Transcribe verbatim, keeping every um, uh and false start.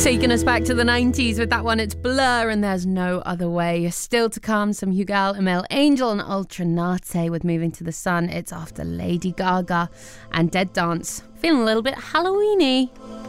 Taking us back to the nineties with that one. It's Blur and There's No Other Way. Still to come, some Hugal, Emil Angel and Ultranate with Moving to the Sun. It's after Lady Gaga and Dead Dance. Feeling a little bit Halloween-y.